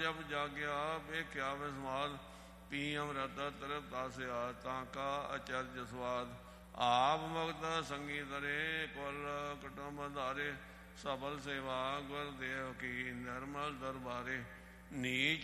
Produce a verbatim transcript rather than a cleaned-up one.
ਜਬ ਜਾਗਿਆ ਵੇਖਿਆ ਵਿਸਮਾਦ, ਪੀ ਅੰਮ੍ਰਿਤ ਤ੍ਰਿਪਤ ਆਸਿਆ, ਤਾਂ ਕਾ ਅਚਰਜ ਸਵਾਦ। ਆਪ ਮੁਕਤ ਸੰਗੀ ਤਰੇ, ਕੁਲ ਕੁਟੁੰਬ ਧਾਰੇ, ਸਫਲ ਸੇਵਾ ਗੁਰਦੇਵ ਕੀ, ਨਿਰਮਲ ਦਰਬਾਰੇ। ਨੀਚ